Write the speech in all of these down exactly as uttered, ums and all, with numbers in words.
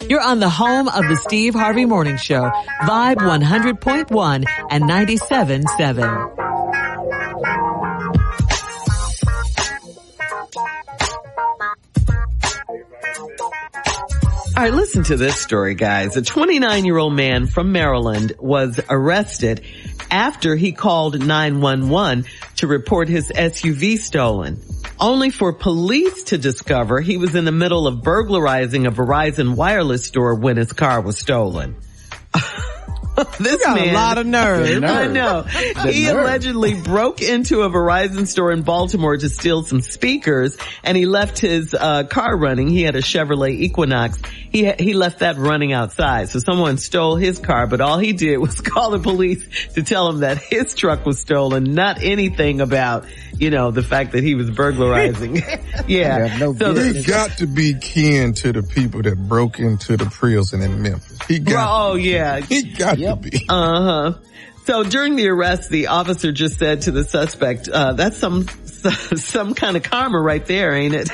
You're on the home of the Steve Harvey Morning Show, Vibe one hundred point one and ninety-seven point seven. All right, listen to this story, guys. A twenty-nine-year-old man from Maryland was arrested after he called nine one one to report his S U V stolen, only for police to discover he was in the middle of burglarizing a Verizon wireless store when his car was stolen. This got man, a lot of nerve. I know. He nerve. allegedly broke into a Verizon store in Baltimore to steal some speakers, and he left his uh car running. He had a Chevrolet Equinox. He he left that running outside. So someone stole his car, but all he did was call the police to tell him that his truck was stolen, not anything about, you know, the fact that he was burglarizing. Yeah. No so he got to be kin to the people that broke into the prison in Memphis. He got Oh, yeah. He got Yep. to be. Uh-huh. So during the arrest, the officer just said to the suspect, uh, that's some, some kind of karma right there, ain't it?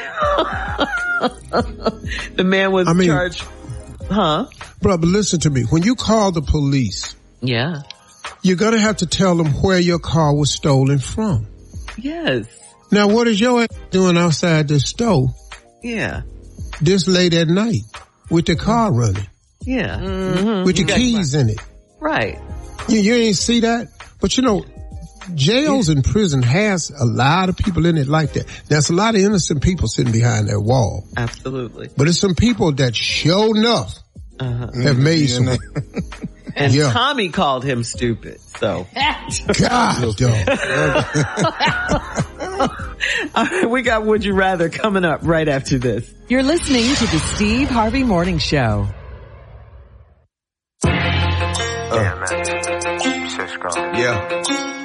The man was I mean, charged. Huh? Brother, listen to me. When you call the police, Yeah. you're going to have to tell them where your car was stolen from. Yes. Now, what is your ass doing outside the store Yeah. this late at night with the car running, Yeah. Mm-hmm. with the You got- keys in it? Right. You, you ain't see that? But you know, jails and prison has a lot of people in it like that. There's a lot of innocent people sitting behind that wall. Absolutely. But it's some people that sure enough Uh-huh. have made some. And Yeah. Tommy called him stupid, so. God, dog. All right, we got Would You Rather coming up right after this. You're listening to the Steve Harvey Morning Show. Yeah, man. So strong. Yeah.